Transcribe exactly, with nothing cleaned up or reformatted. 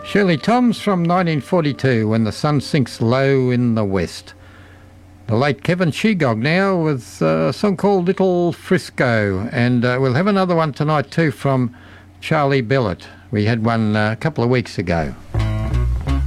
Shirley Toms from nineteen forty-two, When the Sun Sinks Low in the West. The late Kevin Shegog now with a song called Little Frisco, and uh, we'll have another one tonight too from Charlie Bellett. We had one uh, a couple of weeks ago.